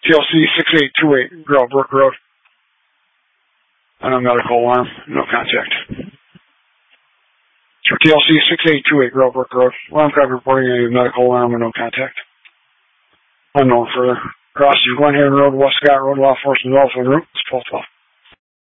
TLC 6828, Grail Brook Road. Unknown medical alarm, no contact. TLC 6828, Grail Brook Road. Alarm craft reporting a medical alarm with no contact. Unknown further. Crossing Glen Haven Road, West Scott Road, law enforcement also route. It's 1212.